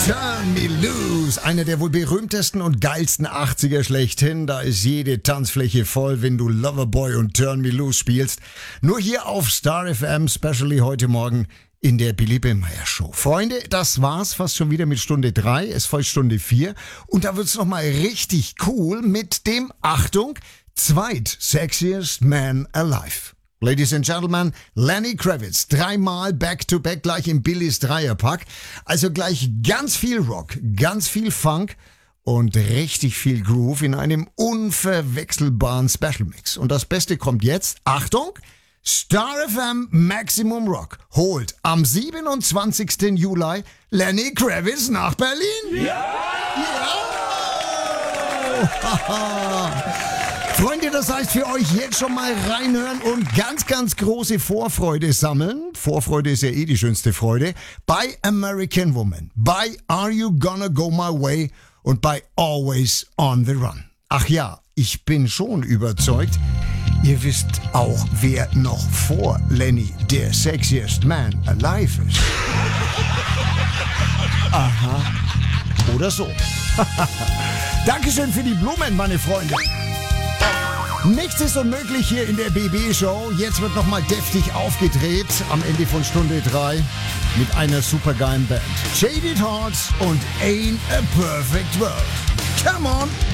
Turn Me Loose, einer der wohl berühmtesten und geilsten 80er schlechthin. Da ist jede Tanzfläche voll, wenn du Loverboy und Turn Me Loose spielst. Nur hier auf Star FM, specially heute Morgen in der Billy Billmeyer Show. Freunde, das war's fast schon wieder mit Stunde 3. Es folgt Stunde 4. Und da wird's nochmal richtig cool mit dem, Achtung, zweit-sexiest Man Alive. Ladies and Gentlemen, Lenny Kravitz, 3-mal Back-to-Back gleich im Billys Dreierpack. Also gleich ganz viel Rock, ganz viel Funk und richtig viel Groove in einem unverwechselbaren Special Mix. Und das Beste kommt jetzt, Achtung, Star FM Maximum Rock holt am 27. Juli Lenny Kravitz nach Berlin. Ja! Ja! Freunde, das heißt für euch jetzt schon mal reinhören und ganz, ganz große Vorfreude sammeln. Vorfreude ist ja eh die schönste Freude. Bei American Woman, bei Are You Gonna Go My Way und bei Always on the Run. Ach ja, ich bin schon überzeugt, ihr wisst auch, wer noch vor Lenny der sexiest man alive ist. Aha. Oder so. Dankeschön für die Blumen, meine Freunde. Nichts ist unmöglich hier in der BB-Show. Jetzt wird nochmal deftig aufgedreht am Ende von Stunde 3 mit einer supergeilen Band. Jaded Hearts und Ain't a Perfect World. Come on!